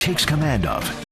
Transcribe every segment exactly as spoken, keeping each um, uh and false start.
takes command of.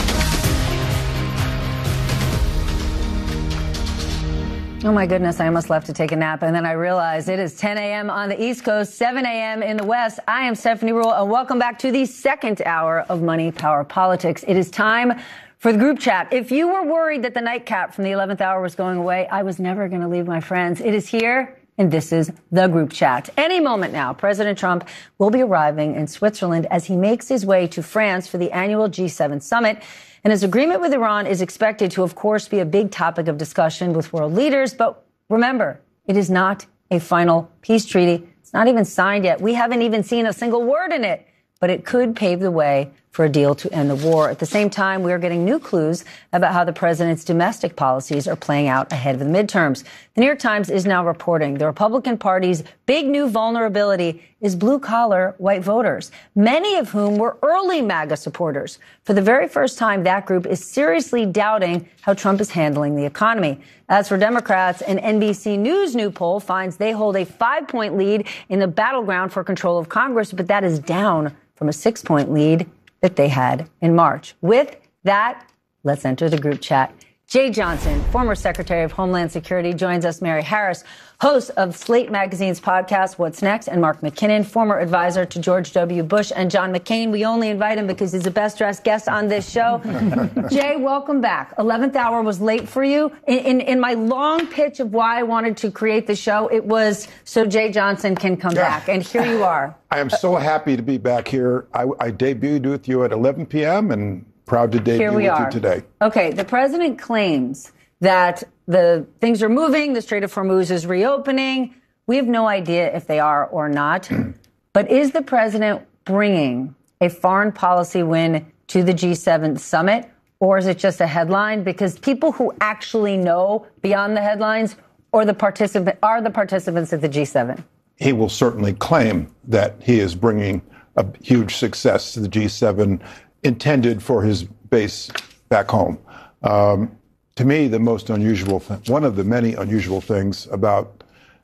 Oh my goodness, I almost left to take a nap, and then I realized it is ten a.m. on the East Coast, seven a.m. in the West. I am Stephanie Ruhle, and welcome back to the second hour of Money, Power, Politics. It is time for the group chat. If you were worried that the nightcap from the eleventh hour was going away, I was never going to leave my friends. It is here, and this is the group chat. Any moment now, President Trump will be arriving in Switzerland as he makes his way to France for the annual G seven summit. And his agreement with Iran is expected to, of course, be a big topic of discussion with world leaders. But remember, it is not a final peace treaty. It's not even signed yet. We haven't even seen a single word in it. But it could pave the way for a deal to end the war. At the same time, we are getting new clues about how the president's domestic policies are playing out ahead of the midterms. The New York Times is now reporting the Republican Party's big new vulnerability is blue-collar white voters, many of whom were early MAGA supporters. For the very first time, that group is seriously doubting how Trump is handling the economy. As for Democrats, an N B C News new poll finds they hold a five-point lead in the battleground for control of Congress, but that is down from a six-point lead that they had in March. With that, let's enter the group chat. Jeh Johnson, former Secretary of Homeland Security, joins us. Mary Harris, host of Slate Magazine's podcast, What's Next? And Mark McKinnon, former advisor to George W. Bush and John McCain. We only invite him because he's the best-dressed guest on this show. Jay, welcome back. eleventh hour was late for you. In, in, in my long pitch of why I wanted to create the show, it was so Jeh Johnson can come yeah. back. And here you are. I am so happy to be back here. I, I debuted with you at eleven p.m. and proud to debut Here we with are. you today. Okay, the president claims that the things are moving, the Strait of Hormuz is reopening. We have no idea if they are or not. But is the president bringing a foreign policy win to the G seven summit, or is it just a headline? Because people who actually know beyond the headlines or the participant are the participants at the G seven. He will certainly claim that he is bringing a huge success to the G seven intended for his base back home. Um, to me, the most unusual, th- one of the many unusual things about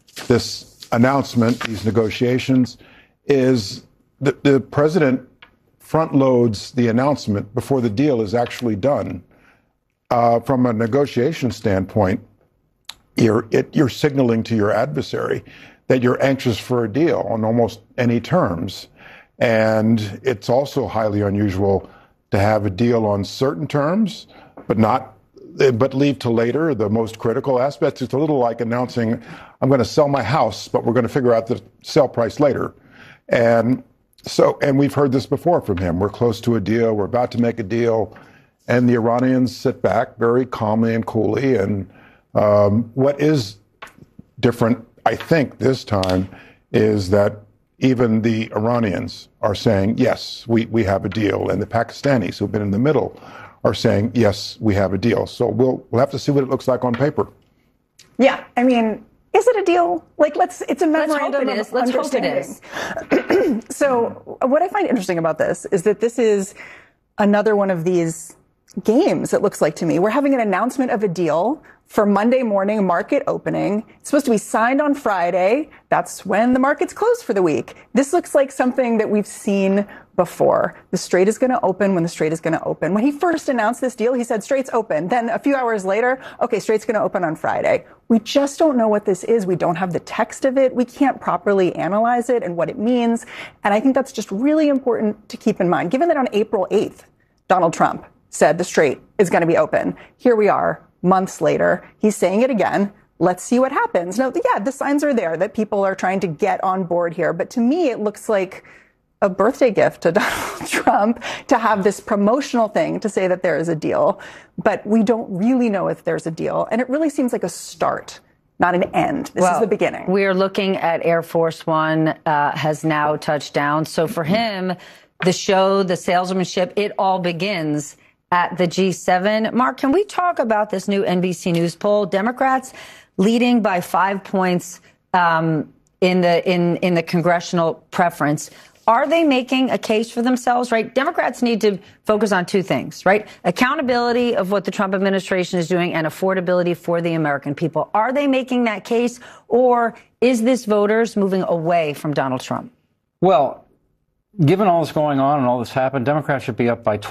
this announcement, these negotiations, is the, the president front loads the announcement before the deal is actually done. Uh, from a negotiation standpoint, you're, it, you're signaling to your adversary that you're anxious for a deal on almost any terms. And it's also highly unusual to have a deal on certain terms, but not, but leave to later the most critical aspects. It's a little like announcing, I'm going to sell my house, but we're going to figure out the sell price later. And so, and we've heard this before from him. We're close to a deal. We're about to make a deal. And the Iranians sit back very calmly and coolly. And um, what is different, I think, this time is that even the Iranians are saying, yes, we, we have a deal. And the Pakistanis who've been in the middle are saying, yes, we have a deal. So we'll we'll have to see what it looks like on paper. Yeah, I mean, is it a deal? Like, let's, it's a memorandum Let's of hope it is. Let's understanding. hope it is. So what I find interesting about this is that this is another one of these games, it looks like to me. We're having an announcement of a deal for Monday morning market opening. It's supposed to be signed on Friday. That's when the markets close for the week. This looks like something that we've seen before. The Strait is going to open when the Strait is going to open. When he first announced this deal, he said Strait's open. Then a few hours later, okay, Strait's going to open on Friday. We just don't know what this is. We don't have the text of it. We can't properly analyze it and what it means. And I think that's just really important to keep in mind, given that on April eighth, Donald Trump said the Strait is going to be open. Here we are, months later. He's saying it again. Let's see what happens. Now, yeah, the signs are there that people are trying to get on board here. But to me, it looks like a birthday gift to Donald Trump to have this promotional thing to say that there is a deal. But we don't really know if there's a deal. And it really seems like a start, not an end. This well, is the beginning. We are looking at Air Force One uh, has now touched down. So for him, the show, the salesmanship, it all begins at the G seven. Mark, can we talk about this new N B C News poll? Democrats leading by five points um, in the in in the congressional preference. Are they making a case for themselves, right? Democrats need to focus on two things, right? Accountability of what the Trump administration is doing and affordability for the American people. Are they making that case, or is this voters moving away from Donald Trump? Well, given all this going on and all this happened, Democrats should be up by